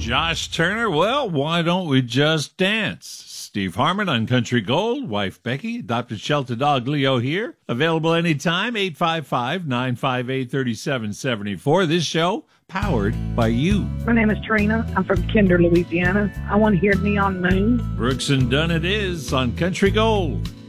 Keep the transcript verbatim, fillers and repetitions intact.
Josh Turner, well, why don't we just dance? Steve Harmon on Country Gold, wife Becky, adopted shelter dog Leo here. Available anytime, eight five five, nine five eight, three seven seven four. This show, powered by you. My name is Trina. I'm from Kinder, Louisiana. I want to hear Neon Moon. Brooks and Dunn it is on Country Gold.